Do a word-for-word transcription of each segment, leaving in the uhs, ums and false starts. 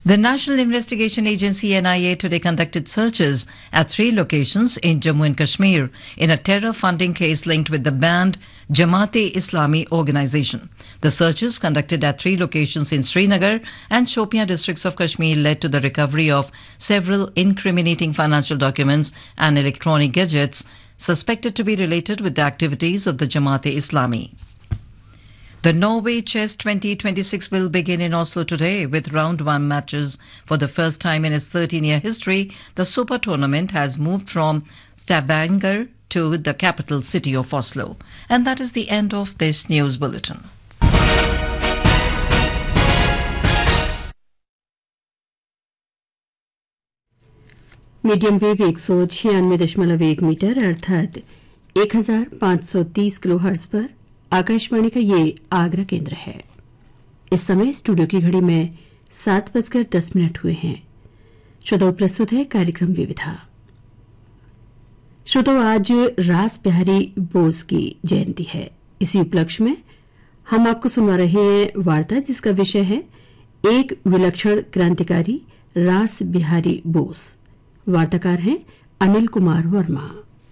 The National Investigation Agency N I A today conducted searches at three locations in Jammu and Kashmir in a terror funding case linked with the banned Jamaat-e-Islami organization. The searches conducted at three locations in Srinagar and Shopian districts of Kashmir led to the recovery of several incriminating financial documents and electronic gadgets suspected to be related with the activities of the Jamaat-e-Islami. The Norway Chess twenty twenty-six will begin in Oslo today with round one matches. For the first time in its thirteen-year history, the Super Tournament has moved from Stavanger to the capital city of Oslo. And that is the end of this news bulletin. Medium wave एक सौ छियानवे दशमलव एक metre अर्थात एक हजार पाँच सौ तीस किलो हर्ट्ज पर आकाशवाणी का ये आगरा केंद्र है। इस समय स्टूडियो की घड़ी में सात बजकर दस मिनट हुए हैं। श्रोताओं, प्रस्तुत है कार्यक्रम विविधा। श्रोताओं, आज रास बिहारी बोस की जयंती है। इसी उपलक्ष्य में हम आपको सुनवा रहे हैं वार्ता जिसका विषय है एक विलक्षण क्रांतिकारी रास बिहारी बोस। वार्ताकार हैं अनिल कुमार वर्मा।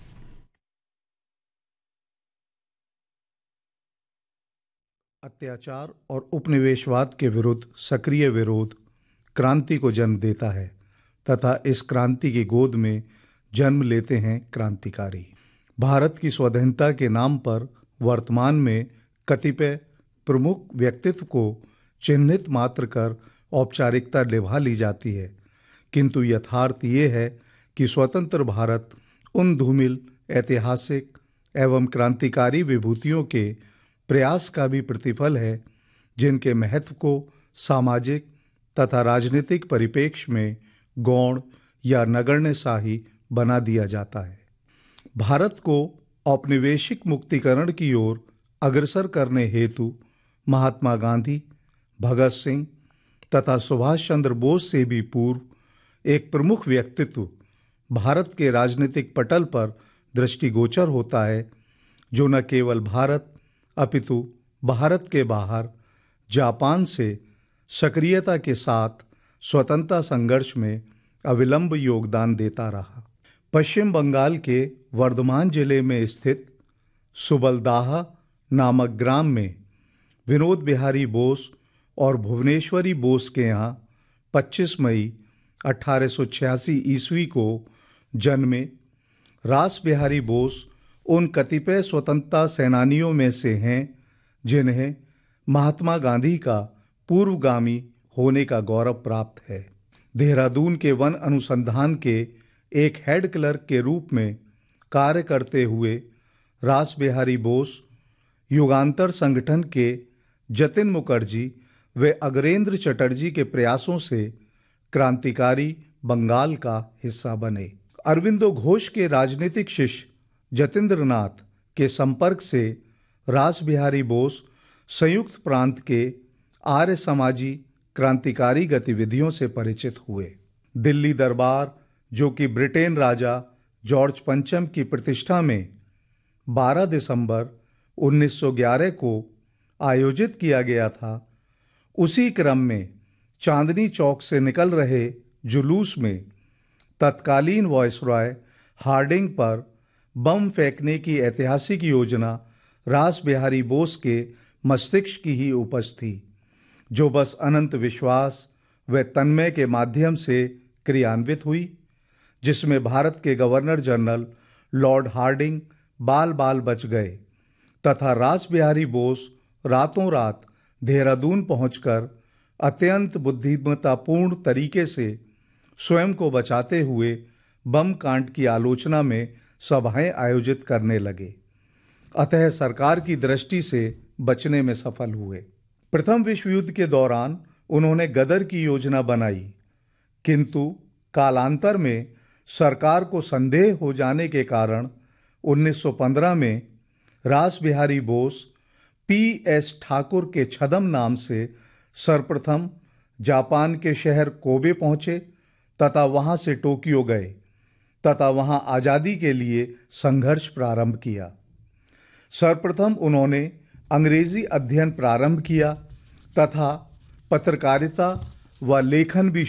अत्याचार और उपनिवेशवाद के विरुद्ध सक्रिय विरोध क्रांति को जन्म देता है तथा इस क्रांति की गोद में जन्म लेते हैं क्रांतिकारी। भारत की स्वाधीनता के नाम पर वर्तमान में कतिपय प्रमुख व्यक्तित्व को चिन्हित मात्र कर औपचारिकता निभा ली जाती है, किंतु यथार्थ ये है कि स्वतंत्र भारत उन धूमिल ऐतिहासिक एवं क्रांतिकारी विभूतियों के प्रयास का भी प्रतिफल है जिनके महत्व को सामाजिक तथा राजनीतिक परिप्रेक्ष्य में गौण या नगण्य सा ही बना दिया जाता है। भारत को औपनिवेशिक मुक्तिकरण की ओर अग्रसर करने हेतु महात्मा गांधी, भगत सिंह तथा सुभाष चंद्र बोस से भी पूर्व एक प्रमुख व्यक्तित्व भारत के राजनीतिक पटल पर दृष्टिगोचर होता है, जो न केवल भारत अपितु भारत के बाहर जापान से सक्रियता के साथ स्वतंत्रता संघर्ष में अविलंब योगदान देता रहा। पश्चिम बंगाल के वर्धमान जिले में स्थित सुबलदाहा नामक ग्राम में विनोद बिहारी बोस और भुवनेश्वरी बोस के यहाँ पच्चीस मई अठारह सौ छियासी ईस्वी को जन्मे रास बिहारी बोस उन कतिपय स्वतंत्रता सेनानियों में से हैं जिन्हें महात्मा गांधी का पूर्वगामी होने का गौरव प्राप्त है। देहरादून के वन अनुसंधान के एक हेड क्लर्क के रूप में कार्य करते हुए रास बिहारी बोस युगांतर संगठन के जतिन मुखर्जी व अग्रेंद्र चटर्जी के प्रयासों से क्रांतिकारी बंगाल का हिस्सा बने। अरविंदो घोष के राजनीतिक शिष्य जतेंद्र नाथ के संपर्क से रास बिहारी बोस संयुक्त प्रांत के आर्य समाजी क्रांतिकारी गतिविधियों से परिचित हुए। दिल्ली दरबार, जो कि ब्रिटेन राजा जॉर्ज पंचम की प्रतिष्ठा में बारह दिसंबर उन्नीस सौ ग्यारह को आयोजित किया गया था, उसी क्रम में चांदनी चौक से निकल रहे जुलूस में तत्कालीन वायसरॉय हार्डिंग पर बम फेंकने की ऐतिहासिक योजना रास बिहारी बोस के मस्तिष्क की ही उपज थी, जो बस अनंत विश्वास व तन्मय के माध्यम से क्रियान्वित हुई, जिसमें भारत के गवर्नर जनरल लॉर्ड हार्डिंग बाल बाल बच गए तथा रास बिहारी बोस रातों रात देहरादून पहुंचकर अत्यंत बुद्धिमत्तापूर्ण तरीके से स्वयं को बचाते हुए बम कांड की आलोचना में सभाएं आयोजित करने लगे, अतः सरकार की दृष्टि से बचने में सफल हुए। प्रथम विश्व युद्ध के दौरान उन्होंने गदर की योजना बनाई, किंतु कालांतर में सरकार को संदेह हो जाने के कारण उन्नीस सौ पंद्रह में रास बिहारी बोस पी एस ठाकुर के छदम नाम से सर्वप्रथम जापान के शहर कोबे पहुंचे तथा वहां से टोक्यो गए तथा वहां आज़ादी के लिए संघर्ष प्रारंभ किया। सर्वप्रथम उन्होंने अंग्रेजी अध्ययन प्रारंभ किया तथा पत्रकारिता व लेखन भी